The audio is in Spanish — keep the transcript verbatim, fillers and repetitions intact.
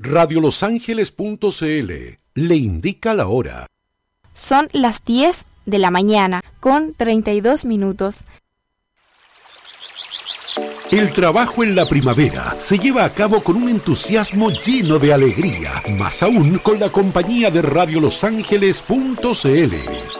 radio los ángeles punto c l le indica la hora. Son las diez de la mañana con treinta y dos minutos. El trabajo en la primavera se lleva a cabo con un entusiasmo lleno de alegría, más aún con la compañía de radio los ángeles punto c l.